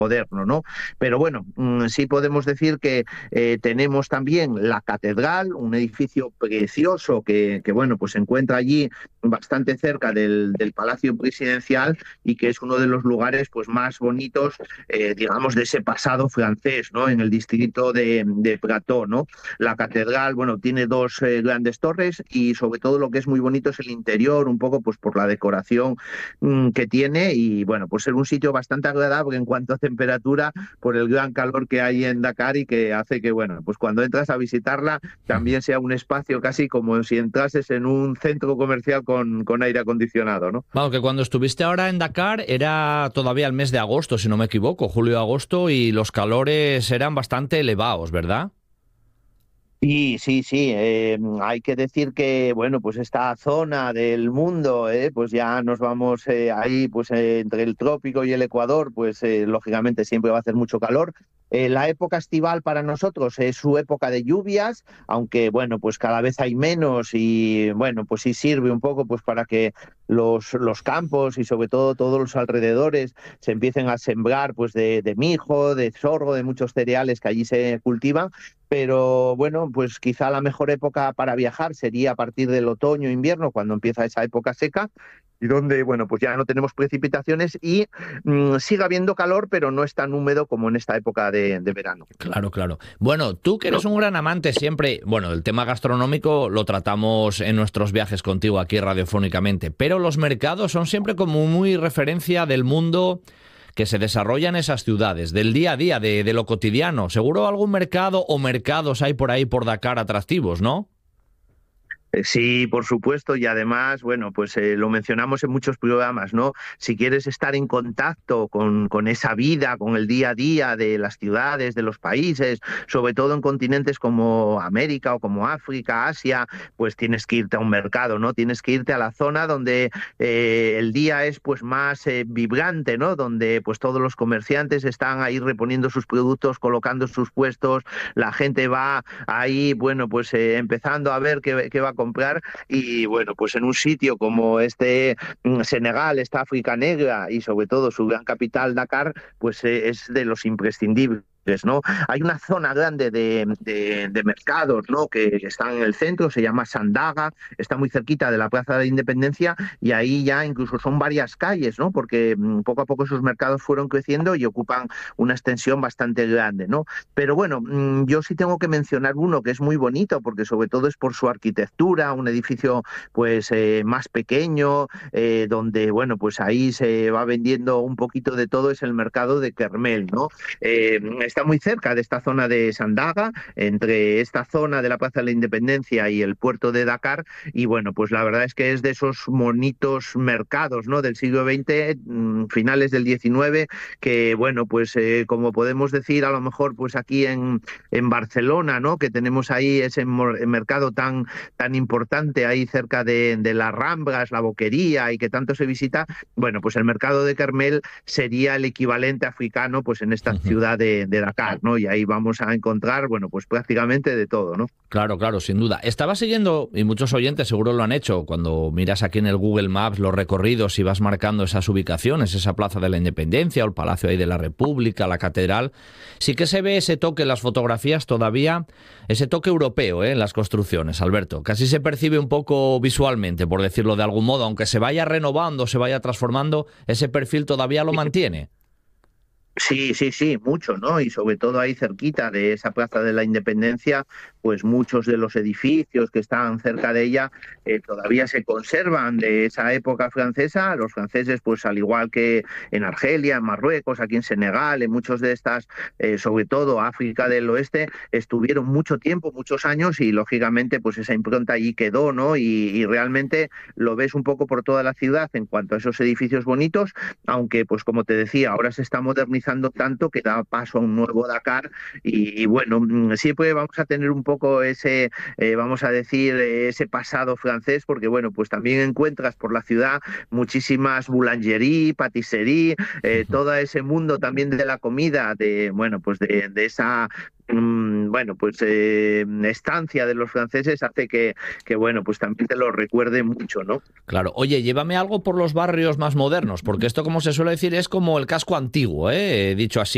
moderno, ¿no? Pero bueno, sí podemos decir que tenemos también la catedral, un edificio precioso que bueno, pues se encuentra allí bastante cerca del Palacio Presidencial y que es uno de los lugares pues más bonitos, digamos, de ese pasado francés, ¿no? En el distrito de Prató, ¿no? La catedral, bueno, tiene dos grandes torres y sobre todo lo que es muy bonito es el interior, un poco pues por la decoración que tiene y bueno, pues ser un sitio bastante agradable en cuanto a temperatura por el gran calor que hay en Dakar y que hace que, bueno, pues cuando entras a visitarla también sea un espacio casi como si entrases en un centro comercial con aire acondicionado, ¿no? Vamos, que cuando estuviste ahora en Dakar era todavía el mes de agosto, si no me equivoco, julio-agosto, y los calores eran bastante elevados, ¿verdad? Sí, sí, sí. Hay que decir que, bueno, pues esta zona del mundo, pues ya nos vamos ahí, pues entre el trópico y el Ecuador, pues lógicamente siempre va a hacer mucho calor. La época estival para nosotros es su época de lluvias, aunque, bueno, pues cada vez hay menos y, bueno, pues sí sirve un poco pues para que los campos y sobre todo todos los alrededores se empiecen a sembrar pues de mijo, de sorgo, de muchos cereales que allí se cultivan, pero bueno, pues quizá la mejor época para viajar sería a partir del otoño-invierno, cuando empieza esa época seca, y donde, bueno, pues ya no tenemos precipitaciones y sigue habiendo calor, pero no es tan húmedo como en esta época de verano. Claro, claro. Bueno, tú que eres un gran amante siempre, bueno, el tema gastronómico lo tratamos en nuestros viajes contigo aquí radiofónicamente, pero los mercados son siempre como muy referencia del mundo que se desarrolla en esas ciudades, del día a día, de lo cotidiano. Seguro algún mercado o mercados hay por ahí por Dakar atractivos, ¿no? Sí, por supuesto, y además, bueno, pues lo mencionamos en muchos programas, ¿no? Si quieres estar en contacto con esa vida, con el día a día de las ciudades, de los países, sobre todo en continentes como América o como África, Asia, pues tienes que irte a un mercado, ¿no? Tienes que irte a la zona donde el día es pues más vibrante, ¿no? Donde pues todos los comerciantes están ahí reponiendo sus productos, colocando sus puestos, la gente va ahí, bueno, pues empezando a ver qué va a comprar y bueno, pues en un sitio como Senegal, esta África negra y sobre todo su gran capital Dakar, pues es de los imprescindibles, ¿no? Hay una zona grande de mercados, ¿no? Que están en el centro, se llama Sandaga, está muy cerquita de la Plaza de la Independencia y ahí ya incluso son varias calles, ¿no? Porque poco a poco esos mercados fueron creciendo y ocupan una extensión bastante grande, ¿no? Pero bueno, yo sí tengo que mencionar uno que es muy bonito porque sobre todo es por su arquitectura, un edificio pues más pequeño, donde bueno, pues ahí se va vendiendo un poquito de todo, es el mercado de Kermel, ¿no? Está muy cerca de esta zona de Sandaga, entre esta zona de la Plaza de la Independencia y el puerto de Dakar, y bueno, pues la verdad es que es de esos bonitos mercados, ¿no? Del siglo XX, finales del XIX, que bueno, pues como podemos decir a lo mejor pues aquí en Barcelona, ¿no? Que tenemos ahí ese mercado tan importante ahí cerca de las Ramblas, la Boquería y que tanto se visita, bueno, pues el mercado de Kermel sería el equivalente africano pues en esta ciudad de Dakar, ¿no? Y ahí vamos a encontrar, bueno, pues prácticamente de todo, ¿no? Claro, claro, sin duda. Estaba siguiendo, y muchos oyentes seguro lo han hecho, cuando miras aquí en el Google Maps los recorridos y vas marcando esas ubicaciones, esa Plaza de la Independencia o el Palacio ahí de la República, la Catedral, sí que se ve ese toque en las fotografías todavía, ese toque europeo, en las construcciones, Alberto. Casi se percibe un poco visualmente, por decirlo de algún modo, aunque se vaya renovando, se vaya transformando, ese perfil todavía lo mantiene. Sí, sí, sí, mucho, ¿no? Y sobre todo ahí cerquita de esa Plaza de la Independencia, pues muchos de los edificios que están cerca de ella todavía se conservan de esa época francesa. Los franceses, pues al igual que en Argelia, en Marruecos, aquí en Senegal, en muchos de estas, sobre todo África del Oeste, estuvieron mucho tiempo, muchos años y lógicamente pues esa impronta allí quedó, ¿no? Y realmente lo ves un poco por toda la ciudad en cuanto a esos edificios bonitos, aunque pues como te decía, ahora se está modernizando tanto que da paso a un nuevo Dakar y bueno, siempre vamos a tener un poco ese, vamos a decir, ese pasado francés, porque bueno, pues también encuentras por la ciudad muchísimas boulangerie, patisserie, todo ese mundo también de la comida, de bueno, pues de esa bueno, pues estancia de los franceses hace que, bueno, pues también te lo recuerde mucho, ¿no? Claro. Oye, llévame algo por los barrios más modernos, porque esto, como se suele decir, es como el casco antiguo, dicho así.